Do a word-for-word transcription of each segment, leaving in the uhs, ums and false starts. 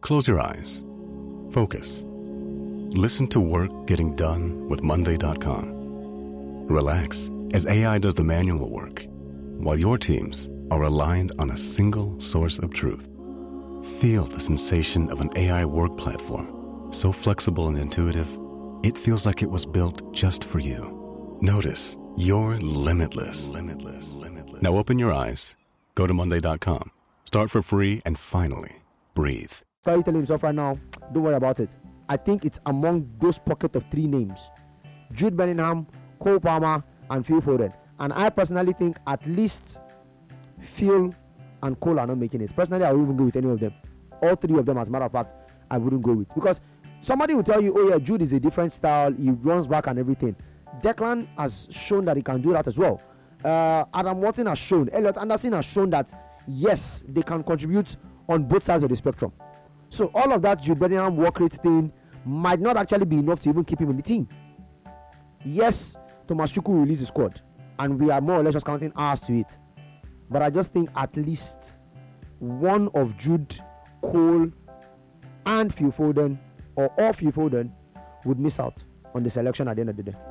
Close your eyes. Focus. Listen to work getting done with Monday dot com. Relax as A I does the manual work, while your teams are aligned on a single source of truth. Feel the sensation of an A I work platform, so flexible and intuitive, it feels like it was built just for you. Notice you're limitless. Limitless. Limitless. Now open your eyes, go to Monday dot com, start for free, and finally, breathe. Sorry, telling himself right now, don't worry about it. I think it's among those pocket of three names: Jude Bellingham, Cole Palmer, and Phil Foden. And I personally think at least Phil and Cole are not making it. Personally, I wouldn't even go with any of them. All three of them, as a matter of fact, I wouldn't go with. Because somebody will tell you, oh yeah, Jude is a different style, he runs back and everything. Declan has shown that he can do that as well. Uh, Adam Wharton has shown, Elliot Anderson has shown that, yes, they can contribute on both sides of the spectrum. So all of that Jude Bellingham work rate thing might not actually be enough to even keep him in the team. Yes, Thomas Tuchel will release the squad, and we are more or less just counting hours to it. But I just think at least one of Jude, Cole, and Phil Foden, or all Phil Foden, would miss out on the selection at the end of the day.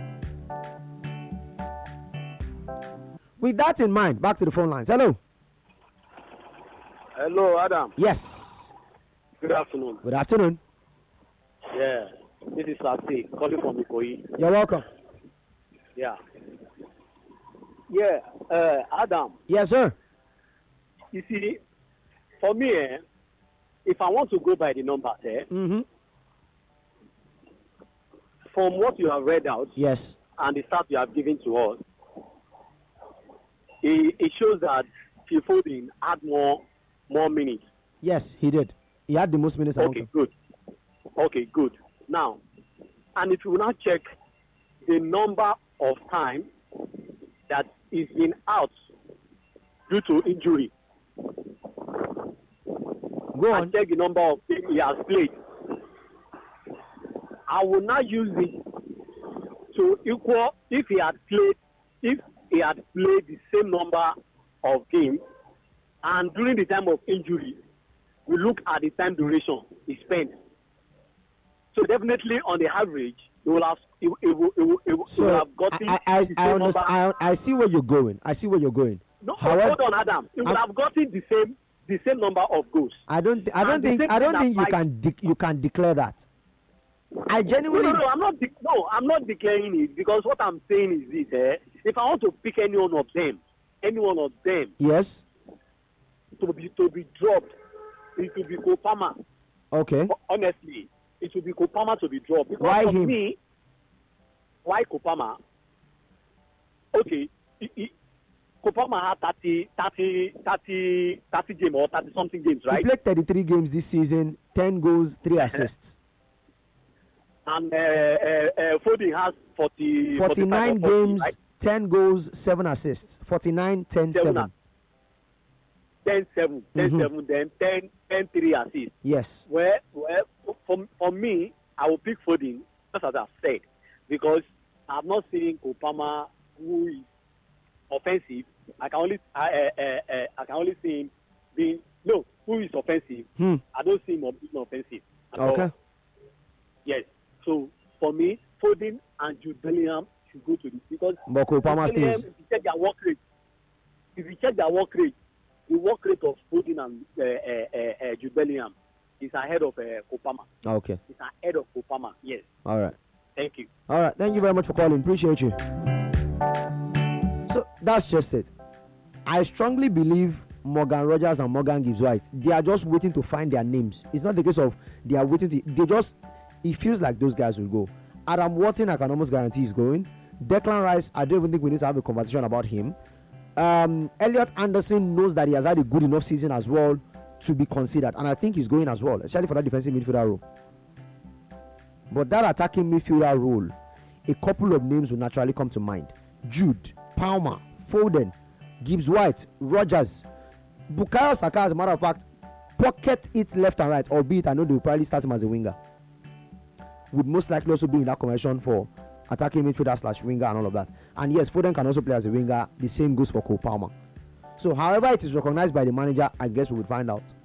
With that in mind, back to the phone lines. Hello. Hello, Adam. Yes. Good afternoon. Good afternoon. Yeah, this is Sati calling from Ikoyi. You're welcome. Yeah. Yeah, uh, Adam. Yes, sir. You see, for me, eh, if I want to go by the numbers, eh, Mm-hmm. from what you have read out, Yes. and the stats you have given to us, it, it shows that Phil Foden had more more minutes. Yes, he did. He had the most minutes. among Okay, them. good. Okay, good. Now, and if you will now check the number of time that he's been out due to injury, Go and on. check the number of games he has played, I will not use it to equal if he had played if he had played the same number of games, and during the time of injury, we look at the time duration he spent. So definitely, on the average, he will have he, will- he, will- he, will- he, will- he So will have gotten I, I, the same I understand. number. I, I see where you're going. I see where you're going. No, However, hold on, Adam. He will I'm- have gotten the same the same number of goals. I don't. I don't And the think. same I don't thing think you applies- can. De- you can declare that. I No, genuinely. no, no, I'm not. De- no, I'm not declaring it, because what I'm saying is this: eh, if I want to pick any one of them, any one of them Yes. to be to be dropped, it will be Kopama. Okay. Honestly, it will be Kopama to be dropped. Because Why for him? me, why Kopama? Okay, he, he, Kopama had thirty, thirty, thirty, thirty games or thirty something games, He right? played thirty-three games this season, ten goals, three assists. And uh, uh, uh, Foden has forty, forty-nine forty-five or forty, games, right? ten goals, seven assists. forty-nine, ten, Seven seven. ten seven, ten Mhm. seven, then ten, ten three assists. Yes. Well, well, for, for me, I will pick Foden, just as I've said, because I've not seen Kopama who is offensive. I can only I, uh, uh, uh, I can only see him being no who is offensive. Hmm. I don't see him being offensive. at all. Okay. Yes. So for me, Foden and Jude Bellingham should go to this, because But Kopama Jude Bellingham, stays. if you check their work rate, if you check their work rate, the work rate of Foden and uh, uh, uh, uh, Jude Bellingham is ahead of uh, Kopama. Okay. It's ahead of Kopama. Yes. All right. Thank you. All right. Thank you very much for calling. Appreciate you. So that's just it. I strongly believe Morgan Rogers and Morgan Gibbs White, they are just waiting to find their names. It's not the case of they are waiting to, they just, it feels like those guys will go. Adam Wharton, I can almost guarantee is going. Declan Rice, I don't even think we need to have a conversation about him. Um, Elliot Anderson knows that he has had a good enough season as well to be considered, and I think he's going as well, especially for that defensive midfielder role. But that attacking midfielder role, a couple of names will naturally come to mind: Jude, Palmer, Foden, Gibbs White, Rogers, Bukayo Saka. As a matter of fact, pocket it left and right, albeit I know they will probably start him as a winger. Would most likely also be in that conversion for attacking midfielder slash winger and all of that. And yes, Foden can also play as a winger. The same goes for Cole Palmer. So however it is recognized by the manager, I guess we would find out.